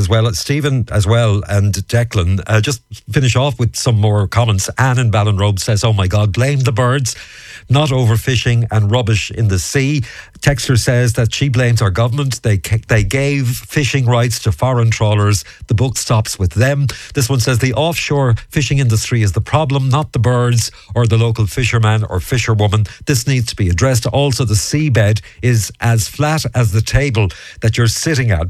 as well. Stephen as well and Declan. Just finish off with some more comments. Anne in Ballinrobe says, oh my God, blame the birds, not overfishing and rubbish in the sea. Texter says that she blames our government. They gave fishing rights to foreign trawlers. The book stops with them. This one says the offshore fishing industry is the problem, not the birds or the local fisherman or fisherwoman. This needs to be addressed. Also, the seabed is as flat as the table that you're sitting at,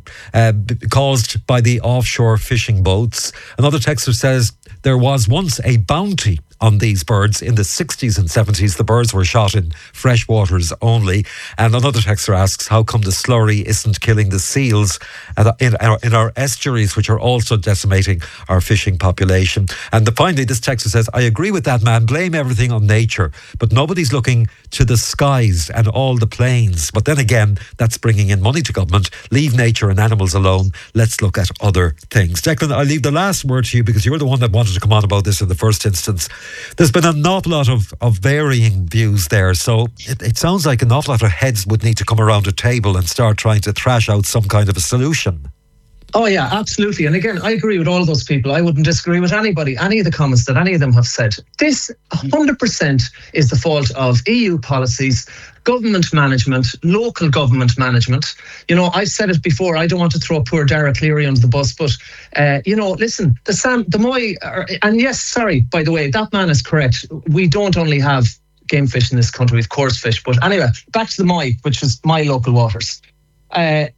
caused by the offshore fishing boats. Another texter says there was once a bounty on these birds in the 60s and 70s. The birds were shot in fresh waters only. And another texter asks, how come the slurry isn't killing the seals in our estuaries, which are also decimating our fishing population? And finally, this texter says, I agree with that man, blame everything on nature, but nobody's looking to the skies and all the planes. But then again, that's bringing in money to government. Leave nature and animals alone. Let's look at other things. Declan, I'll leave the last word to you because you're the one that wanted to come on about this in the first instance. There's been an awful lot of varying views there, so it sounds like an awful lot of heads would need to come around a table and start trying to thrash out some kind of a solution. Oh yeah, absolutely. And again, I agree with all of those people. I wouldn't disagree with anybody, any of the comments that any of them have said. This 100% is the fault of EU policies, government management, local government management. You know, I've said it before, I don't want to throw poor Dara Cleary under the bus, but, listen, the Moy, and yes, sorry, by the way, that man is correct. We don't only have game fish in this country, of course fish. But anyway, back to the Moy, which is my local waters. I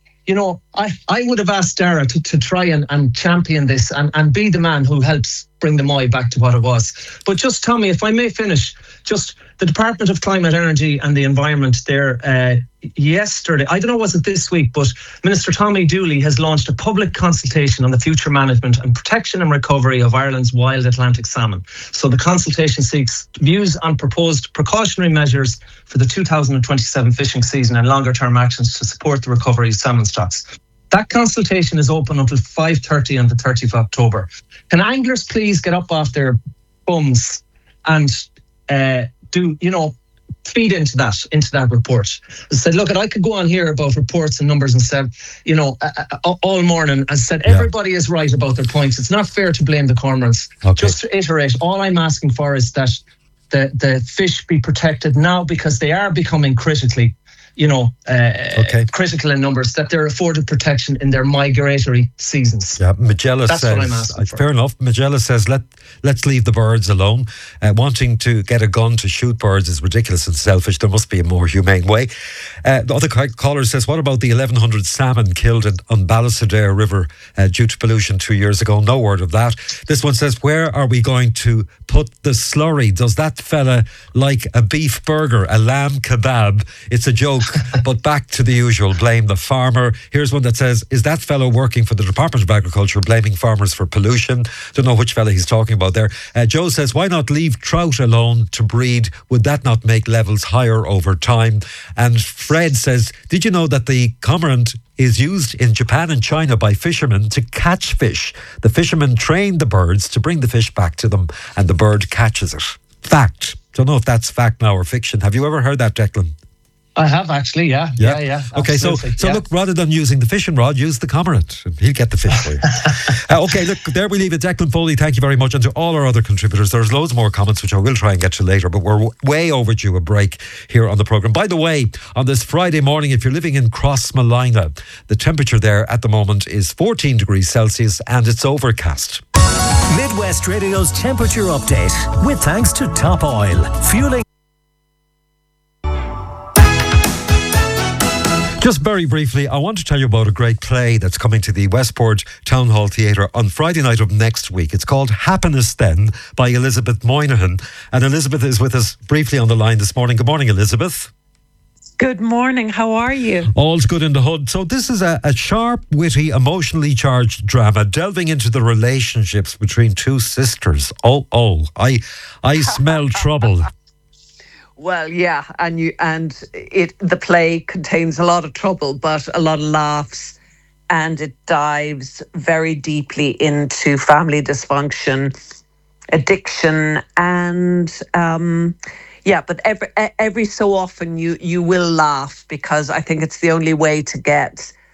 would have asked Dara to try and champion this and be the man who helps bring the Moy back to what it was. But just, Tommy, if I may finish, just the Department of Climate, Energy and the Environment there yesterday, I don't know, was it this week, but Minister Tommy Dooley has launched a public consultation on the future management and protection and recovery of Ireland's wild Atlantic salmon. So the consultation seeks views on proposed precautionary measures for the 2027 fishing season and longer term actions to support the recovery of salmon stocks. That consultation is open until 5:30 on the 30th of October. Can anglers please get up off their bums and feed into that report? I said, look, I could go on here about reports and numbers and said, all morning. I said, everybody is right about their points. It's not fair to blame the cormorants. Okay. Just to iterate, all I'm asking for is that the fish be protected now because they are becoming critically critical in numbers, that they're afforded protection in their migratory seasons. Yeah, Magella says, what I'm asking for. Fair enough. Magella says, let's leave the birds alone. Wanting to get a gun to shoot birds is ridiculous and selfish. There must be a more humane way. The other caller says, what about the 1,100 salmon killed on Ballisadair River due to pollution 2 years ago? No word of that. This one says, where are we going to put the slurry? Does that fella like a beef burger, a lamb kebab? It's a joke. But back to the usual, blame the farmer. Here's one that says, is that fellow working for the Department of Agriculture blaming farmers for pollution? Don't know which fellow he's talking about there. Joe says, why not leave trout alone to breed? Would that not make levels higher over time? And Fred says, did you know that the cormorant is used in Japan and China by fishermen to catch fish? The fishermen train the birds to bring the fish back to them and the bird catches it. Fact. Don't know if that's fact now or fiction. Have you ever heard that, Declan? I have actually, yeah. Okay, so look, rather than using the fishing rod, use the cormorant. He'll get the fish for you. Okay, look, there we leave it. Declan Foley, thank you very much. And to all our other contributors, there's loads more comments, which I will try and get to later, but we're way overdue a break here on the programme. By the way, on this Friday morning, if you're living in Crossmolina, the temperature there at the moment is 14 degrees Celsius and it's overcast. Midwest Radio's temperature update, with thanks to Top Oil. Fueling. Just very briefly, I want to tell you about a great play that's coming to the Westport Town Hall Theatre on Friday night of next week. It's called Happiness Then by Elizabeth Moynihan. And Elizabeth is with us briefly on the line this morning. Good morning, Elizabeth. Good morning. How are you? All's good in the hood. So this is a sharp, witty, emotionally charged drama delving into the relationships between two sisters. I smell trouble. Well, yeah, the play contains a lot of trouble, but a lot of laughs, and it dives very deeply into family dysfunction, addiction, and but every so often you will laugh, because I think it's the only way to get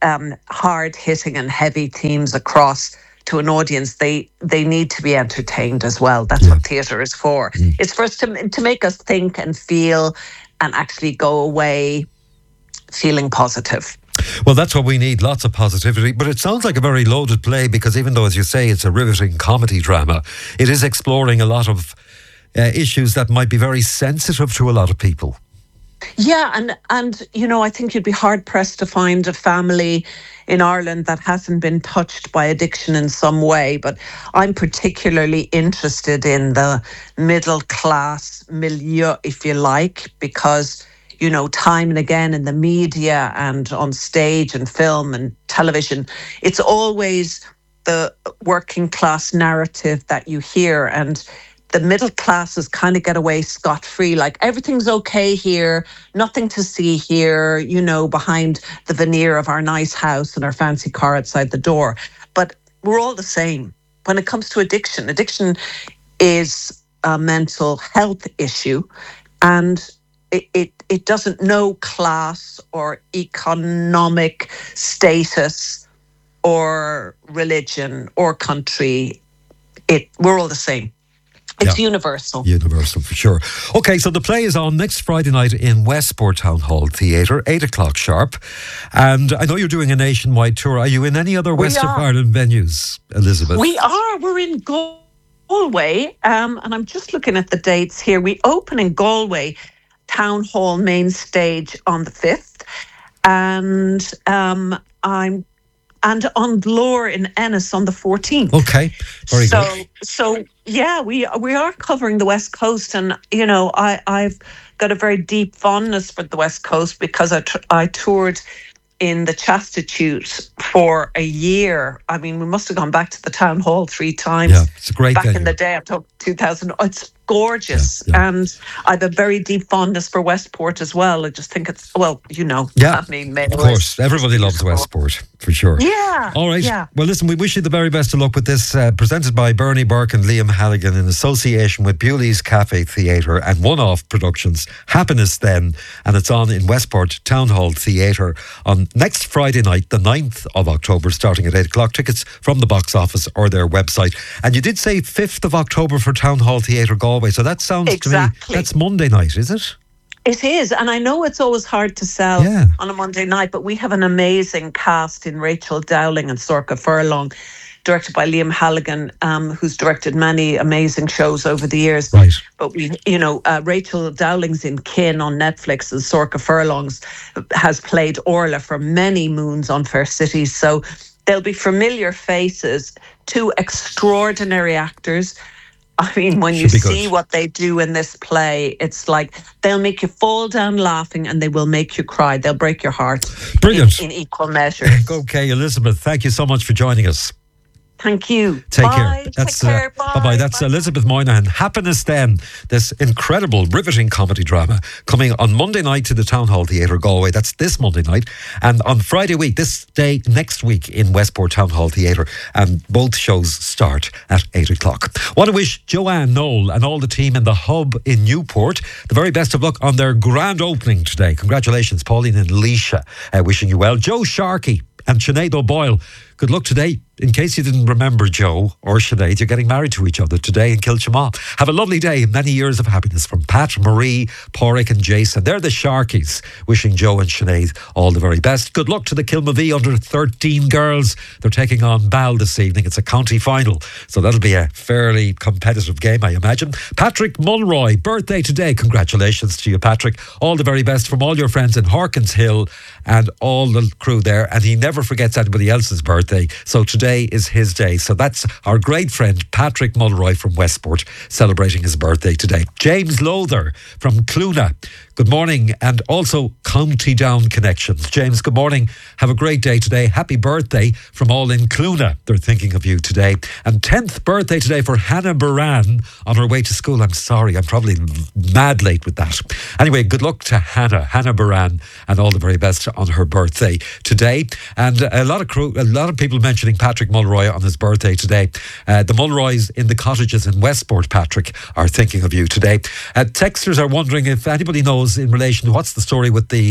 hard hitting and heavy themes across to an audience, they need to be entertained as well. That's what theatre is for. It's for us to make us think and feel and actually go away feeling positive. Well, that's what we need, lots of positivity. But it sounds like a very loaded play because even though, as you say, it's a riveting comedy drama, it is exploring a lot of issues that might be very sensitive to a lot of people. Yeah, and you know, I think you'd be hard pressed to find a family in Ireland that hasn't been touched by addiction in some way. But I'm particularly interested in the middle class milieu, if you like, because, you know, time and again in the media and on stage and film and television, it's always the working class narrative that you hear, and the middle classes kind of get away scot-free, like everything's okay here, nothing to see here, you know, behind the veneer of our nice house and our fancy car outside the door. But we're all the same. When it comes to addiction, addiction is a mental health issue, and it doesn't know class or economic status or religion or country. We're all the same. It's universal. Universal, for sure. Okay, so the play is on next Friday night in Westport Town Hall Theatre, 8 o'clock sharp. And I know you're doing a nationwide tour. Are you in any other West of Ireland venues, Elizabeth? We are. We're in Galway. And I'm just looking at the dates here. We open in Galway Town Hall main stage on the 5th. And and on Glore in Ennis on the 14th. Okay, very good. So yeah, we are covering the West Coast, and you know, I've got a very deep fondness for the West Coast because I toured in the Chastitute for a year. I mean, we must have gone back to the Town Hall 3 times. Yeah, it's a great back venue. in the day. I'm talking 2000. It's gorgeous, and I have a very deep fondness for Westport as well. I just think it's, well, you know, of course, everybody loves Westport for sure. Yeah. All right. Yeah. Well, listen, we wish you the very best of luck with this. Presented by Bernie Burke and Liam Halligan in association with Bewley's Cafe Theatre and One-Off Productions. Happiness Then, and it's on in Westport Town Hall Theatre on next Friday night, the 9th of October, starting at 8 o'clock. Tickets from the box office or their website. And you did say 5th of October for Town Hall Theatre Galway. So that sounds to me, that's Monday night, is it? It is, and I know it's always hard to sell on a Monday night, but we have an amazing cast in Rachel Dowling and Sorcha Furlong, directed by Liam Halligan, who's directed many amazing shows over the years. Right. But we, you know, Rachel Dowling's in Kin on Netflix, and Sorcha Furlong's has played Orla for many moons on Fair Cities. So there'll be familiar faces, 2 extraordinary actors. I mean, when you see what they do in this play, it's like they'll make you fall down laughing and they will make you cry. They'll break your heart. Brilliant. In equal measure. Okay, Elizabeth, thank you so much for joining us. Thank you. Take Bye. care. That's, Take care. Bye. Bye-bye. That's Elizabeth Moynihan. Happiness Then, this incredible, riveting comedy drama coming on Monday night to the Town Hall Theatre Galway. That's this Monday night. And on Friday week, this day next week in Westport Town Hall Theatre. And both shows start at 8 o'clock. Want to wish Joanne Knoll and all the team in the Hub in Newport the very best of luck on their grand opening today. Congratulations, Pauline and Leisha. Wishing you well. Joe Sharkey and Sinead O'Boyle, good luck today. In case you didn't remember Joe or Sinead, you're getting married to each other today in Kilchamaw. Have a lovely day and many years of happiness from Pat, Marie, Porrick and Jason. They're the Sharkies, wishing Joe and Sinead all the very best. Good luck to the Kilmavee under 13 girls. They're taking on Bal this evening. It's a county final, so that'll be a fairly competitive game, I imagine. Patrick Mulroy, birthday today. Congratulations to you, Patrick. All the very best from all your friends in Harkins Hill and all the crew there. And he never forgets anybody else's birthday. So today is his day. So that's our great friend Patrick Mulroy from Westport celebrating his birthday today. James Lowther from Cloonah, good morning, and also County Down connections. James, good morning. Have a great day today. Happy birthday from all in Cloonah. They're thinking of you today. And 10th birthday today for Hannah Baran on her way to school. I'm sorry, I'm probably mad late with that. Anyway, good luck to Hannah Baran, and all the very best on her birthday today. And a lot of people mentioning Patrick Mulroy on his birthday today. The Mulroys in the cottages in Westport, Patrick, are thinking of you today. Texters are wondering if anybody knows in relation to what's the story with the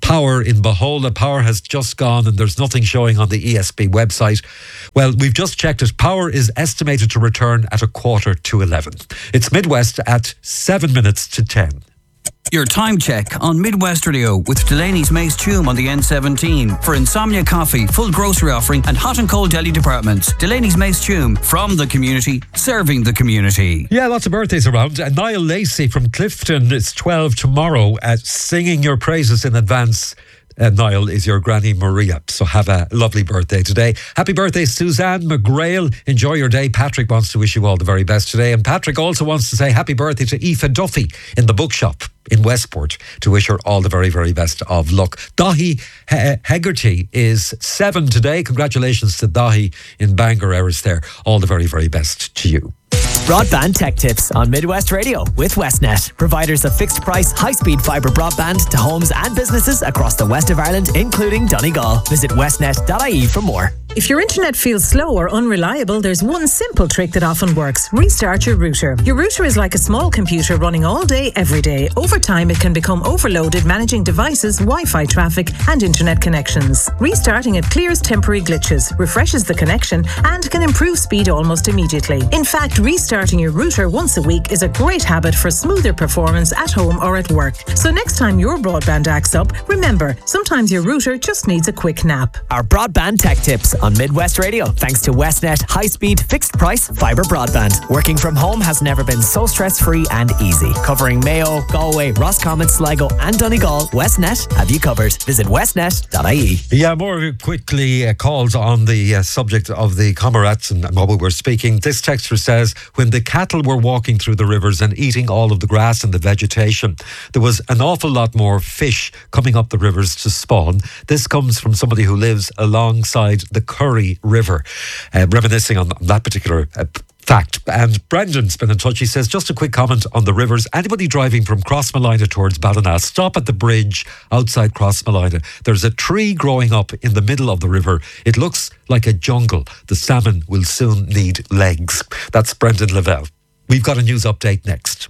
power in Bohola. Power has just gone and there's nothing showing on the ESB website. Well, we've just checked it. Power is estimated to return at 11:15. It's Midwest at 7 minutes to 10. Your time check on Midwest Radio with Delaney's Mace Tume on the N17 for Insomnia Coffee, full grocery offering and hot and cold deli departments. Delaney's Mace Tume, from the community, serving the community. Yeah, lots of birthdays around. Niall Lacey from Clifton is 12 tomorrow. Singing your praises in advance, Niall, is your Granny Maria. So have a lovely birthday today. Happy birthday, Suzanne McGrail. Enjoy your day. Patrick wants to wish you all the very best today. And Patrick also wants to say happy birthday to Aoife Duffy in the bookshop in Westport, to wish her all the very, very best of luck. Dahi Hegarty is 7 today. Congratulations to Dahi in Bangor Erris there. All the very, very best to you. Broadband Tech Tips on Midwest Radio with Westnet, providers of fixed price, high-speed fibre broadband to homes and businesses across the west of Ireland, including Donegal. Visit westnet.ie for more. If your internet feels slow or unreliable, there's one simple trick that often works. Restart your router. Your router is like a small computer running all day, every day. Over time, it can become overloaded managing devices, Wi-Fi traffic and internet connections. Restarting it clears temporary glitches, refreshes the connection and can improve speed almost immediately. In fact, restarting your router once a week is a great habit for smoother performance at home or at work. So next time your broadband acts up, remember, sometimes your router just needs a quick nap. Our Broadband Tech Tips on Midwest Radio, thanks to Westnet high-speed fixed price fibre broadband. Working from home has never been so stress-free and easy. Covering Mayo, Galway, Roscommon, Sligo and Donegal, Westnet have you covered. Visit westnet.ie. Yeah, more quickly calls on the subject of the comrades and what we were speaking. This texter says, when the cattle were walking through the rivers and eating all of the grass and the vegetation, there was an awful lot more fish coming up the rivers to spawn. This comes from somebody who lives alongside the Curry River, reminiscing on that particular fact. And Brendan's been in touch. He says, just a quick comment on the rivers. Anybody driving from Crossmolina towards Ballina, stop at the bridge outside Crossmolina. There's a tree growing up in the middle of the river. It looks like a jungle. The salmon will soon need legs. That's Brendan Lavelle. We've got a news update next.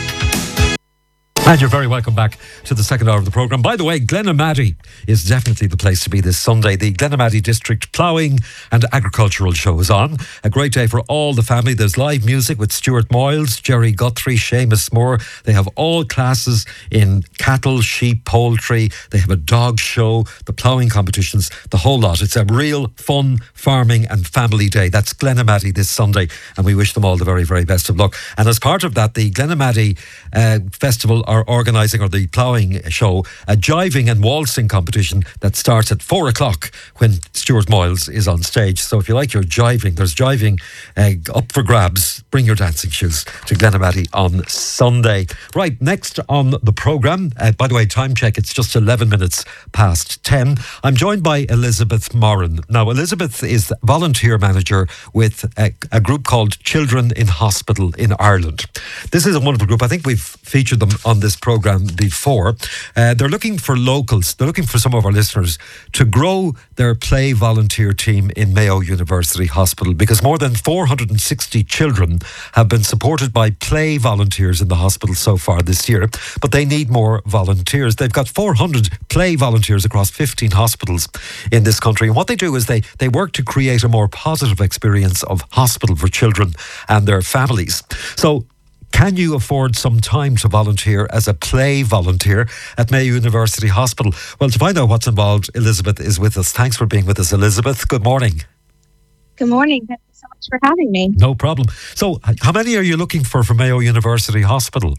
And you're very welcome back to the second hour of the programme. By the way, Glenamaddy is definitely the place to be this Sunday. The Glenamaddy District Ploughing and Agricultural Show is on. A great day for all the family. There's live music with Stuart Moyles, Jerry Guthrie, Seamus Moore. They have all classes in cattle, sheep, poultry. They have a dog show, the ploughing competitions, the whole lot. It's a real fun farming and family day. That's Glenamaddy this Sunday, and we wish them all the very, very best of luck. And as part of that, the Glenamaddy Festival are organising, or the ploughing show, a jiving and waltzing competition that starts at 4 o'clock when Stuart Moyles is on stage. So if you like your jiving, there's jiving up for grabs. Bring your dancing shoes to Glenamaddy on Sunday. Right, next on the programme, by the way, time check, it's just 11 minutes past 10. I'm joined by Elizabeth Moran. Now, Elizabeth is volunteer manager with a group called Children in Hospital in Ireland. This is a wonderful group. I think we've featured them on this programme before. They're looking for locals. They're looking for some of our listeners to grow their play volunteer team in Mayo University Hospital, because more than 460 children have been supported by play volunteers in the hospital so far this year, but they need more volunteers. They've got 400 play volunteers across 15 hospitals in this country, and what they do is they work to create a more positive experience of hospital for children and their families. So can you afford some time to volunteer as a play volunteer at Mayo University Hospital? Well, to find out what's involved, Elizabeth is with us. Thanks for being with us, Elizabeth. Good morning. Good morning. Thank you so much for having me. No problem. So, how many are you looking for Mayo University Hospital?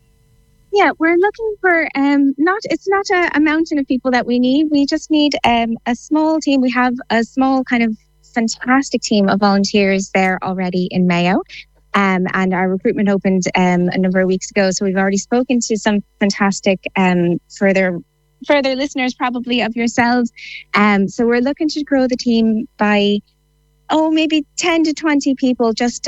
Yeah, we're looking for it's not a mountain of people that we need. We just need a small team. We have a small kind of fantastic team of volunteers there already in Mayo. And our recruitment opened a number of weeks ago. So we've already spoken to some fantastic further listeners probably of yourselves. So we're looking to grow the team by, maybe 10 to 20 people. Just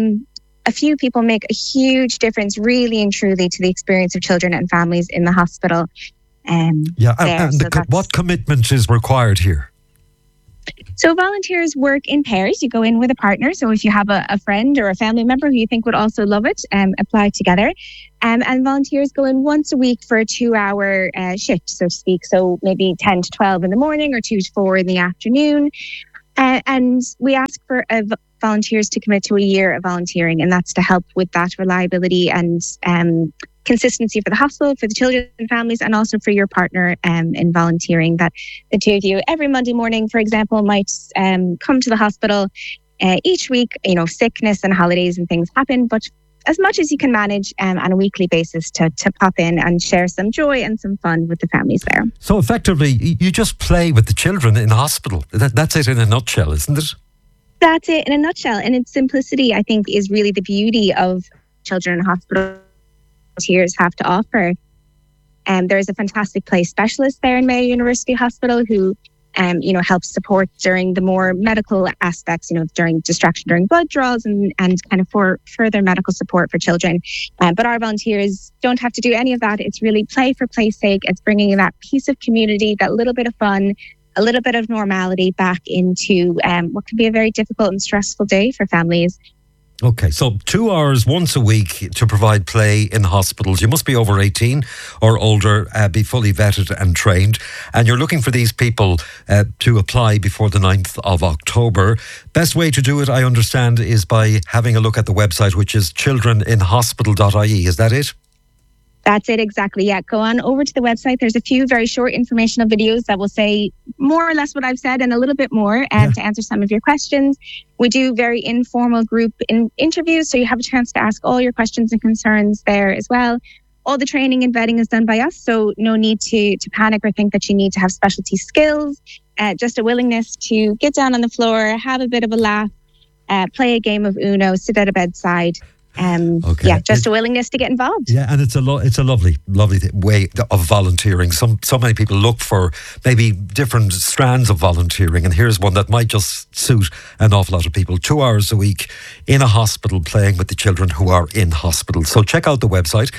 a few people make a huge difference really and truly to the experience of children and families in the hospital. What commitment is required here? So volunteers work in pairs. You go in with a partner. So if you have a friend or a family member who you think would also love it, apply together. And volunteers go in once a week for a 2-hour shift, so to speak. So maybe 10 to 12 in the morning or 2 to 4 in the afternoon. And we ask for volunteers to commit to a year of volunteering. And that's to help with that reliability and consistency for the hospital, for the children and families, and also for your partner in volunteering. That the two of you every Monday morning, for example, might come to the hospital each week. Sickness and holidays and things happen, but as much as you can manage on a weekly basis to pop in and share some joy and some fun with the families there. So effectively, you just play with the children in hospital. That's it in a nutshell, isn't it? That's it in a nutshell. And its simplicity, I think, is really the beauty of children in hospital volunteers have to offer. There's a fantastic play specialist there in Mayo University Hospital who helps support during the more medical aspects, during distraction during blood draws and kind of for further medical support for children. But our volunteers don't have to do any of that. It's really play for play's sake. It's bringing that piece of community, that little bit of fun, a little bit of normality back into what can be a very difficult and stressful day for families. Okay, so 2 hours once a week to provide play in hospitals. You must be over 18 or older, be fully vetted and trained. And you're looking for these people to apply before the 9th of October. Best way to do it, I understand, is by having a look at the website, which is childreninhospital.ie. Is that it? That's it, exactly. Yeah, go on over to the website. There's a few very short informational videos that will say more or less what I've said and a little bit more to answer some of your questions. We do very informal group interviews, so you have a chance to ask all your questions and concerns there as well. All the training and vetting is done by us, so no need to panic or think that you need to have specialty skills. Just a willingness to get down on the floor, have a bit of a laugh, play a game of Uno, sit at a bedside. Just a willingness to get involved. Yeah, and it's a lovely way of volunteering. So many people look for maybe different strands of volunteering, and here's one that might just suit an awful lot of people. 2 hours a week in a hospital playing with the children who are in hospital. So check out the website,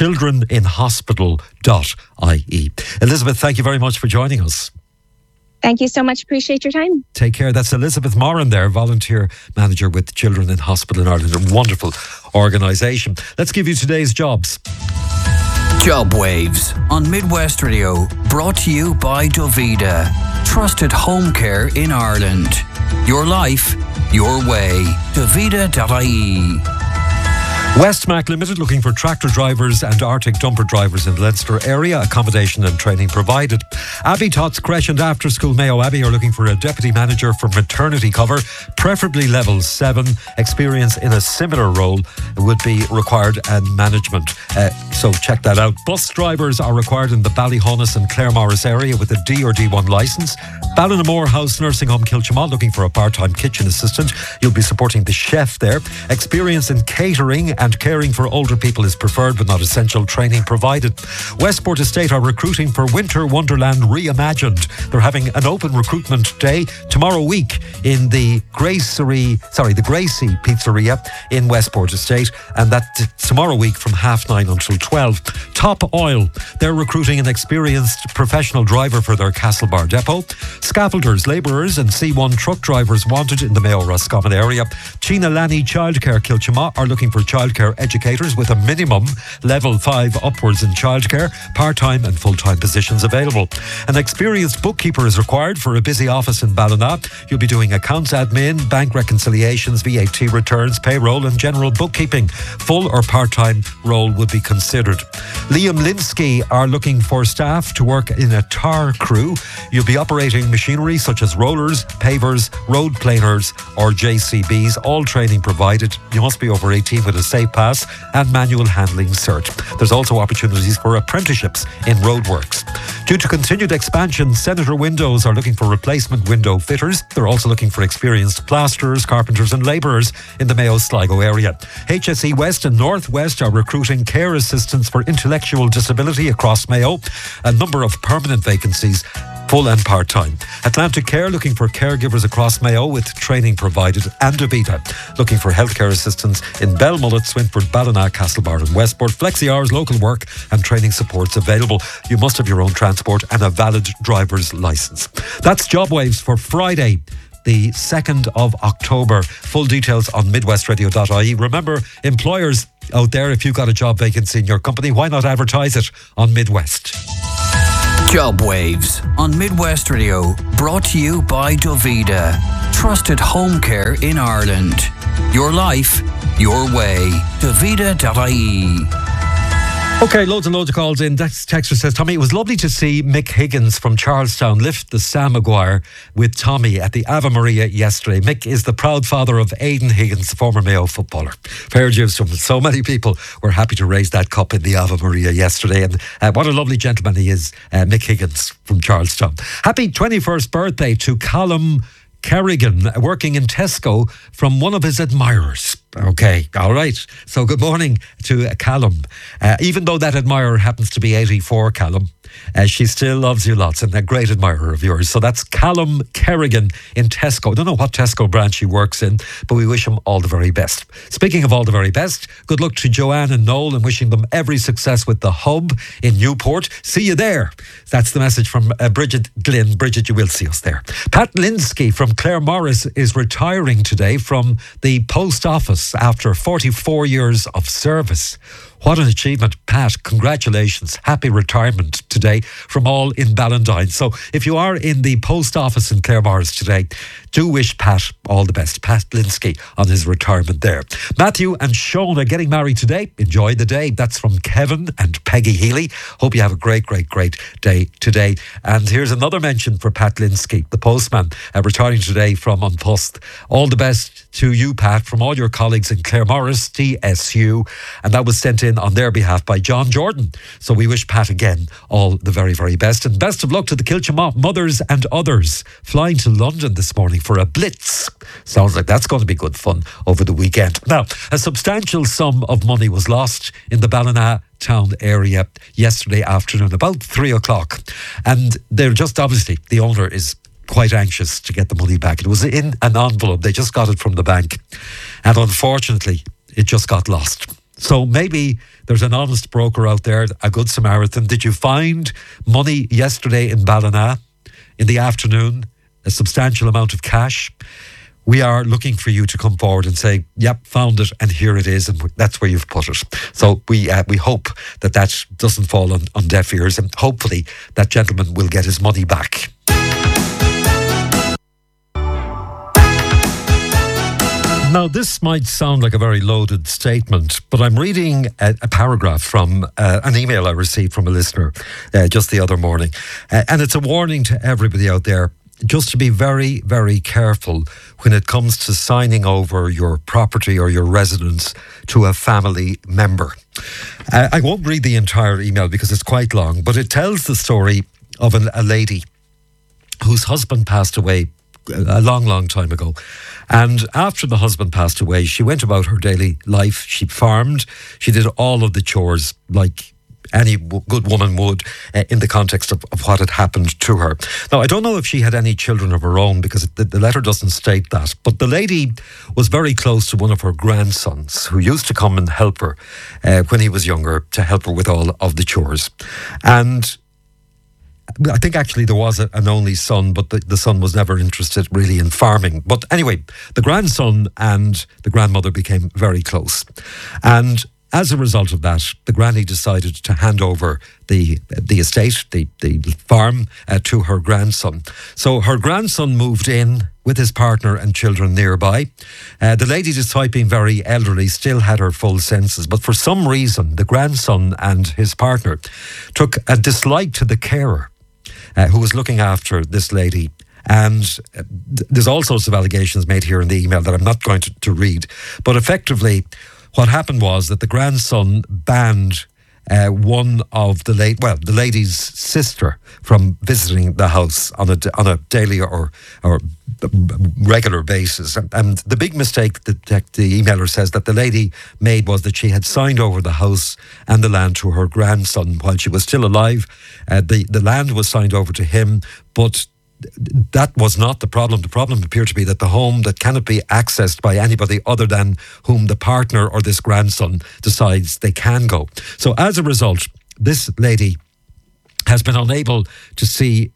childreninhospital.ie. Elizabeth, thank you very much for joining us. Thank you so much. Appreciate your time. Take care. That's Elizabeth Moran there, volunteer manager with Children in Hospital in Ireland. A wonderful organisation. Let's give you today's jobs. Job Waves on Midwest Radio, brought to you by Dovida. Trusted home care in Ireland. Your life, your way. Dovida.ie. Westmac Limited looking for tractor drivers and Arctic dumper drivers in the Leinster area. Accommodation and training provided. Abbey Tots Creche and After School Mayo Abbey are looking for a deputy manager for maternity cover, preferably level 7. Experience in a similar role would be required and management. So check that out. Bus drivers are required in the Ballyhonus and Claremorris area with a D or D1 licence. Ballinamore House Nursing Home Kilchama looking for a part-time kitchen assistant. You'll be supporting the chef there. Experience in catering and caring for older people is preferred but not essential. Training provided. Westport Estate are recruiting for Winter Wonderland Reimagined. They're having an open recruitment day tomorrow week in the Gracie Pizzeria in Westport Estate, and that's tomorrow week from 9:30 until 12. Top Oil, they're recruiting an experienced professional driver for their Castlebar depot. Scaffolders, labourers and C1 truck drivers wanted in the Mayo Roscommon area. Tina Lanny Childcare Kilchama are looking for childcare educators with a minimum level 5 upwards in childcare, part-time and full-time positions available. An experienced bookkeeper is required for a busy office in Ballina. You'll be doing accounts admin, bank reconciliations, VAT returns, payroll and general bookkeeping. Full or part-time role would be considered. Liam Linsky are looking for staff to work in a tar crew. You'll be operating machinery such as rollers, pavers, road planers or JCBs. All training provided. You must be over 18 with a safe pass and manual handling cert. There's also opportunities for apprenticeships in roadworks. Due to continued expansion, Senator Windows are looking for replacement window fitters. They're also looking for experienced plasterers, carpenters and labourers in the Mayo Sligo area. HSE West and North West are recruiting care assistants for intellectual disability across Mayo. A number of permanent vacancies full and part-time. Atlantic Care looking for caregivers across Mayo with training provided, and Davita looking for healthcare assistants in Belmullet, Swinford, Ballina, Castlebar and Westport. Flexi hours, local work and training supports available. You must have your own transport and a valid driver's licence. That's JobWaves for Friday, the 2nd of October. Full details on midwestradio.ie. Remember, employers out there, if you've got a job vacancy in your company, why not advertise it on Midwest? Job Waves on Midwest Radio, brought to you by Davita. Trusted home care in Ireland. Your life, your way. Davita.ie. Okay, loads and loads of calls in. Texter says, Tommy, it was lovely to see Mick Higgins from Charlestown lift the Sam Maguire with Tommy at the Ave Maria yesterday. Mick is the proud father of Aidan Higgins, the former Mayo footballer. Fair dues to him. So many people were happy to raise that cup in the Ave Maria yesterday. And what a lovely gentleman he is, Mick Higgins from Charlestown. Happy 21st birthday to Callum Kerrigan, working in Tesco, from one of his admirers. Okay, all right. So good morning to Callum. Even though that admirer happens to be 84, Callum, she still loves you lots and a great admirer of yours. So that's Callum Kerrigan in Tesco. I don't know what Tesco branch he works in, but we wish him all the very best. Speaking of all the very best, good luck to Joanne and Noel and wishing them every success with the Hub in Newport. See you there. That's the message from Bridget Glynn. Bridget, you will see us there. Pat Linsky from Clare Morris is retiring today from the post office after 44 years of service. What an achievement, Pat. Congratulations. Happy retirement today from all in Ballantyne. So if you are in the post office in Clare Morris today, do wish Pat all the best. Pat Linsky on his retirement there. Matthew and Sean are getting married today. Enjoy the day. That's from Kevin and Peggy Healy. Hope you have a great, great, great day today. And here's another mention for Pat Linsky, the postman, retiring today from An Post. All the best to you, Pat, from all your colleagues in Clare Morris, TSU. And that was sent in on their behalf by John Jordan. So we wish Pat again all the very, very best. And best of luck to the Kilchama mothers and others flying to London this morning for a blitz. Sounds like that's going to be good fun over the weekend. Now, a substantial sum of money was lost in the Ballina town area yesterday afternoon, about 3 o'clock. And they're just obviously, the owner is quite anxious to get the money back. It was in an envelope. They just got it from the bank. And unfortunately, it just got lost. So maybe there's an honest broker out there, a good Samaritan. Did you find money yesterday in Ballina in the afternoon? A substantial amount of cash? We are looking for you to come forward and say, yep, found it and here it is, and that's where you've put it. So we hope that doesn't fall on deaf ears, and hopefully that gentleman will get his money back. Now, this might sound like a very loaded statement, but I'm reading a paragraph from an email I received from a listener just the other morning. And it's a warning to everybody out there just to be very, very careful when it comes to signing over your property or your residence to a family member. I won't read the entire email because it's quite long, but it tells the story of a lady whose husband passed away a long, long time ago. And after the husband passed away, she went about her daily life. She farmed. She did all of the chores like any good woman would in the context of what had happened to her. Now, I don't know if she had any children of her own because the letter doesn't state that. But the lady was very close to one of her grandsons who used to come and help her when he was younger, to help her with all of the chores. And I think actually there was an only son, but the son was never interested really in farming. But anyway, the grandson and the grandmother became very close. And as a result of that, the granny decided to hand over the estate, the farm, to her grandson. So her grandson moved in with his partner and children nearby. The lady, despite being very elderly, still had her full senses. But for some reason, the grandson and his partner took a dislike to the carer who was looking after this lady. And there's all sorts of allegations made here in the email that I'm not going to read. But effectively, what happened was that the grandson banned one of the lady's sister from visiting the house on a daily or regular basis. And the big mistake that the emailer says that the lady made was that she had signed over the house and the land to her grandson while she was still alive. The land was signed over to him, but that was not the problem. The problem appeared to be that the home that cannot be accessed by anybody other than whom the partner or this grandson decides they can go. So as a result, this lady has been unable to see,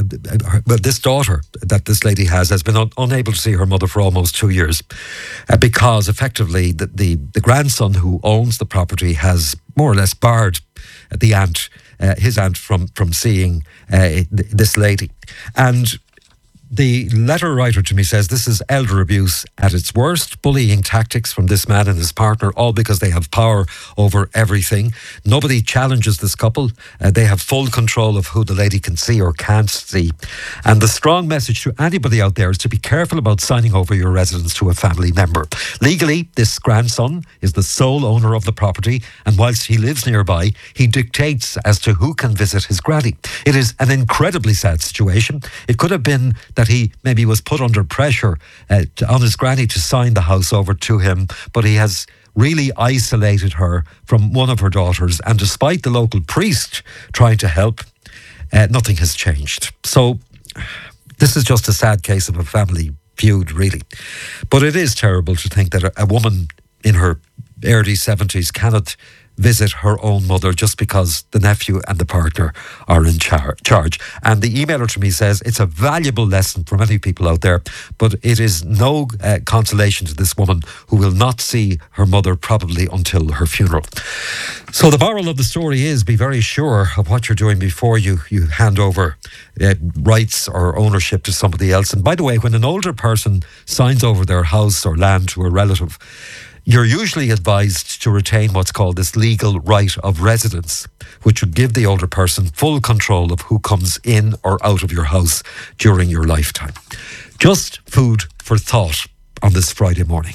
this daughter that this lady has been unable to see her mother for almost 2 years because effectively the grandson who owns the property has more or less barred the aunt, his aunt, from seeing this lady. And the letter writer to me says this is elder abuse at its worst, bullying tactics from this man and his partner, all because they have power over everything. Nobody challenges this couple. They have full control of who the lady can see or can't see. And the strong message to anybody out there is to be careful about signing over your residence to a family member. Legally, this grandson is the sole owner of the property, and whilst he lives nearby, he dictates as to who can visit his granny. It is an incredibly sad situation. It could have been that he maybe was put under pressure on his granny to sign the house over to him, but he has really isolated her from one of her daughters, and despite the local priest trying to help, nothing has changed. So this is just a sad case of a family feud, really. But it is terrible to think that a woman in her early 70s cannot visit her own mother just because the nephew and the partner are in charge. And the emailer to me says it's a valuable lesson for many people out there, but it is no consolation to this woman who will not see her mother probably until her funeral. So the moral of the story is be very sure of what you're doing before you hand over rights or ownership to somebody else. And by the way, when an older person signs over their house or land to a relative, you're usually advised to retain what's called this legal right of residence, which would give the older person full control of who comes in or out of your house during your lifetime. Just food for thought on this Friday morning.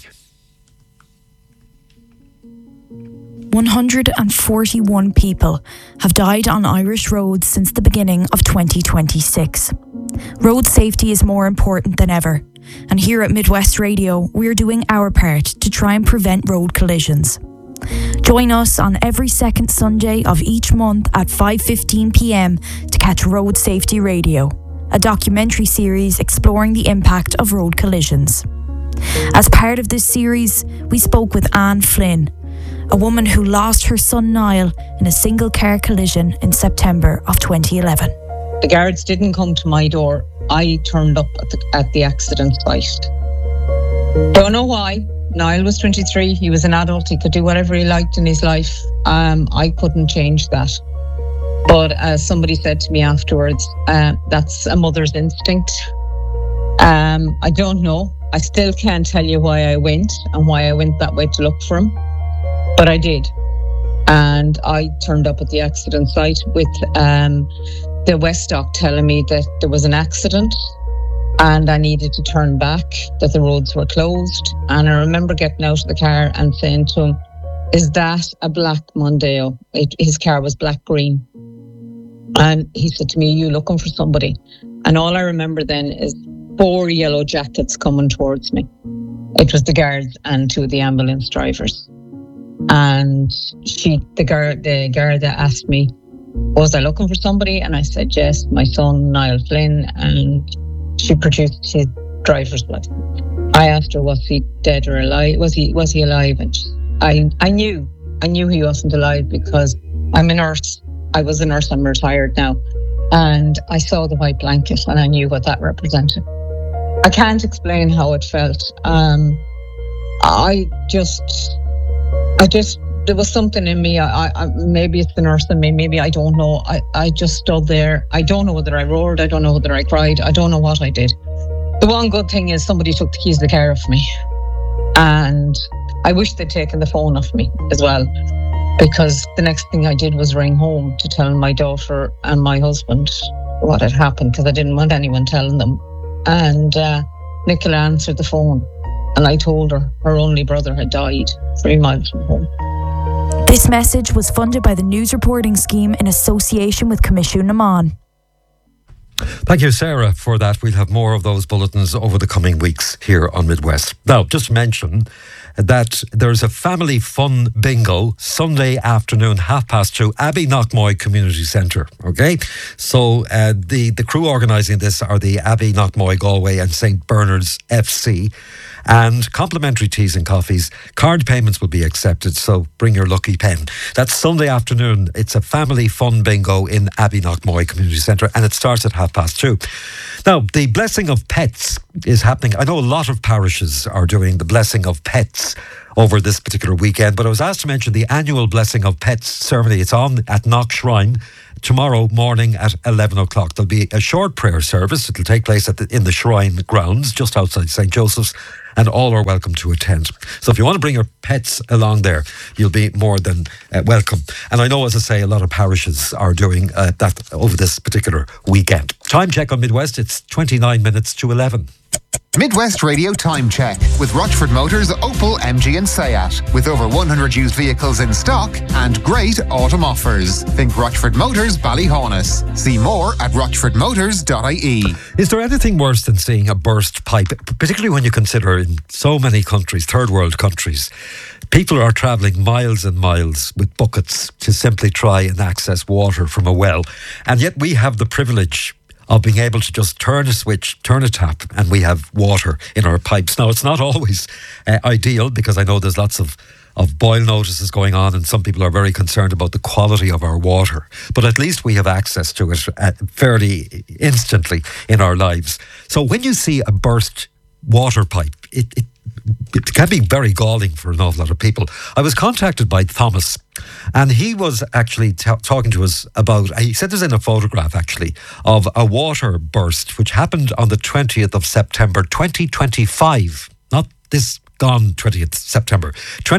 141 people have died on Irish roads since the beginning of 2026. Road safety is more important than ever. And here at Midwest Radio, we're doing our part to try and prevent road collisions. Join us on every second Sunday of each month at 5:15 p.m. to catch Road Safety Radio, a documentary series exploring the impact of road collisions. As part of this series, we spoke with Anne Flynn, a woman who lost her son Niall in a single car collision in September of 2011. The guards didn't come to my door. I turned up at the accident site. Don't know why. Niall was 23. He was an adult. He could do whatever he liked in his life. I couldn't change that. But as somebody said to me afterwards, that's a mother's instinct. I don't know. I still can't tell you why I went and why I went that way to look for him. But I did. And I turned up at the accident site with the Westdock telling me that there was an accident and I needed to turn back, that the roads were closed. And I remember getting out of the car and saying to him, "Is that a black Mondeo?" His car was black-green. And he said to me, "Are you looking for somebody?" And all I remember then is 4 yellow jackets coming towards me. It was the guards and 2 of the ambulance drivers. And the guard asked me, was I looking for somebody? And I said, yes, my son, Niall Flynn. And she produced his driver's license. I asked her, was he dead or alive? Was he alive? And I knew he wasn't alive because I'm a nurse. I was a nurse, I'm retired now. And I saw the white blanket and I knew what that represented. I can't explain how it felt. There was something in me. I maybe it's the nurse in me. Maybe I don't know. I just stood there. I don't know whether I roared. I don't know whether I cried. I don't know what I did. The one good thing is somebody took the keys to the car off me. And I wish they'd taken the phone off me as well. Because the next thing I did was ring home to tell my daughter and my husband what had happened. Because I didn't want anyone telling them. And Nicola answered the phone. And I told her only brother had died 3 miles from home. This message was funded by the News Reporting Scheme in association with Commission Naman. Thank you, Sarah, for that. We'll have more of those bulletins over the coming weeks here on Midwest. Now, just to mention that there's a family fun bingo Sunday afternoon, 2:30, Abbey Knockmoy Community Centre. Okay, so the crew organising this are the Abbey Knockmoy Galway and St Bernard's FC. And complimentary teas and coffees. Card payments will be accepted, so bring your lucky pen. That's Sunday afternoon. It's a family fun bingo in Abbey Knockmoy Community Centre, and it starts at 2:30. Now, the blessing of pets is happening. I know a lot of parishes are doing the blessing of pets over this particular weekend, but I was asked to mention the annual blessing of pets ceremony. It's on at Knock Shrine tomorrow morning at 11 o'clock. There'll be a short prayer service. It'll take place in the shrine grounds just outside St. Joseph's, and all are welcome to attend. So if you want to bring your pets along there, you'll be more than welcome. And I know, as I say, a lot of parishes are doing that over this particular weekend. Time check on Midwest, it's 29 minutes to 11. Midwest Radio Time Check with Rochford Motors, Opel, MG and Seat. With over 100 used vehicles in stock and great autumn offers. Think Rochford Motors, Ballyhaunis. See more at rochfordmotors.ie. Is there anything worse than seeing a burst pipe, particularly when you consider in so many countries, third world countries, people are travelling miles and miles with buckets to simply try and access water from a well. And yet we have the privilege of being able to just turn a switch, turn a tap, and we have water in our pipes. Now, it's not always ideal, because I know there's lots of boil notices going on, and some people are very concerned about the quality of our water. But at least we have access to it fairly instantly in our lives. So when you see a burst water pipe, it can be very galling for an awful lot of people. I was contacted by Thomas, and he was actually talking to us about, he sent us in a photograph actually of a water burst which happened on the 20th of September 2025, not this gone 20th September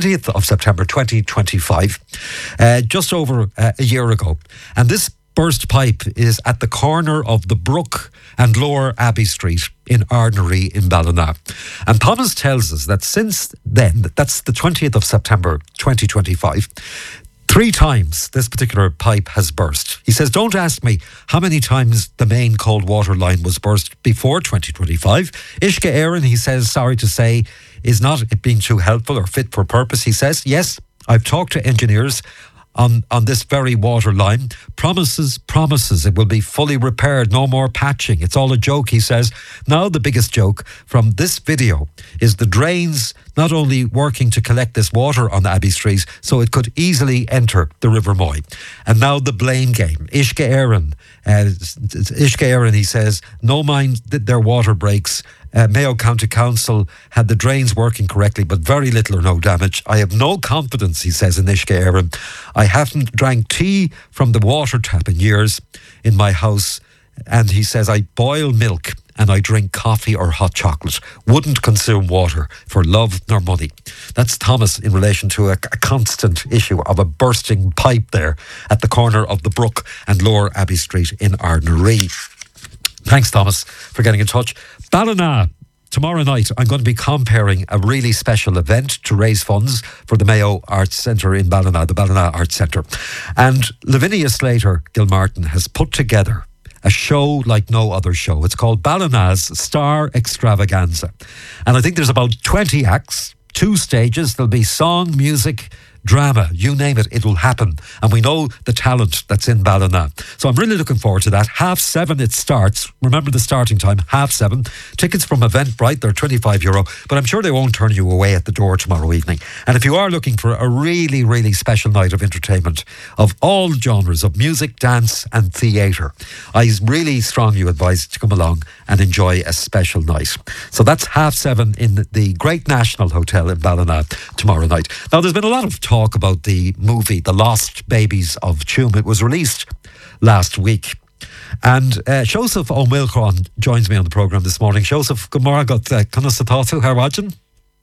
2025, just over a year ago. And this burst pipe is at the corner of the Brook and Lower Abbey Street in Ardnaree in Ballina. And Thomas tells us that since then, that's the 20th of September 2025, 3 times this particular pipe has burst. He says, don't ask me how many times the main cold water line was burst before 2025. Ishka Aaron, he says, sorry to say, is not being too helpful or fit for purpose. He says, yes, I've talked to engineers on this very water line. Promises, it will be fully repaired, no more patching. It's all a joke, he says. Now the biggest joke from this video is the drains not only working to collect this water on Abbey Street so it could easily enter the River Moy. And now the blame game. Ishka Aaron, he says, no mind that their water breaks. Mayo County Council had the drains working correctly, but very little or no damage. I have no confidence, he says, in Ishka Aaron. I haven't drank tea from the water tap in years in my house. And he says, I boil milk and I drink coffee or hot chocolate. Wouldn't consume water for love nor money. That's Thomas in relation to a constant issue of a bursting pipe there at the corner of the Brook and Lower Abbey Street in Ardnaree. Thanks, Thomas, for getting in touch. Ballina, tomorrow night, I'm going to be comparing a really special event to raise funds for the Mayo Arts Centre in Ballina, the Ballina Arts Centre. And Lavinia Slater Gilmartin has put together a show like no other show. It's called Ballina's Star Extravaganza. And I think there's about 20 acts, 2 stages. There'll be song, music, drama, you name it, it will happen. And we know the talent that's in Ballina. So I'm really looking forward to that. 7:30 it starts. Remember the starting time, 7:30. Tickets from Eventbrite, they're €25, but I'm sure they won't turn you away at the door tomorrow evening. And if you are looking for a really, really special night of entertainment of all genres of music, dance and theatre, I really strongly advise to come along and enjoy a special night. So that's 7:30 in the Great National Hotel in Ballina tomorrow night. Now, there's been a lot of talk about the movie The Lost Babies of Tuam. It was released last week. And Joseph O'Milcron joins me on the programme this morning. Joseph, good morning. Conas Atatu, how are you?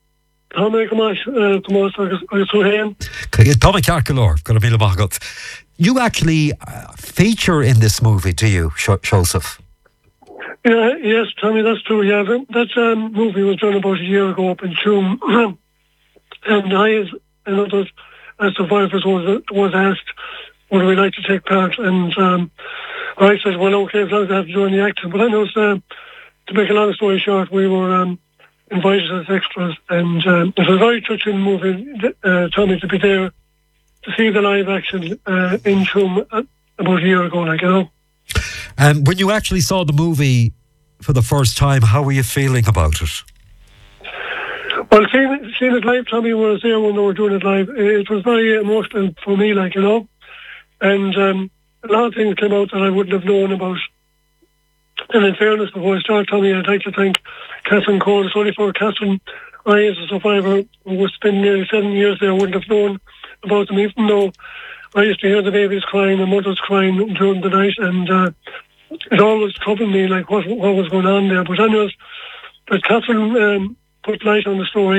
You actually feature in this movie, do you, Joseph? Yes, Tommy, that's true. Yeah, that movie was done about a year ago up in Tuam. And I, as as survivors was asked, would we like to take part? And I said, well, okay, as long as I have to do any acting. But I know, to make a long story short, we were invited as extras, and it was a very touching movie, Tommy, to be there to see the live action in Tuam about a year ago, like, you know. And when you actually saw the movie for the first time, how were you feeling about it? Well, seeing it live, Tommy, when I was there when they were doing it live, it was very emotional for me, like, you know. And a lot of things came out that I wouldn't have known about. And in fairness, before I start, Tommy, I'd like to thank Catherine Cole. It's only for Catherine, I, as a survivor, who was spending nearly 7 years there, wouldn't have known about them, even though I used to hear the babies crying, the mothers crying during the night, and it always troubled me, like, what was going on there. But anyways, that Catherine put light on the story.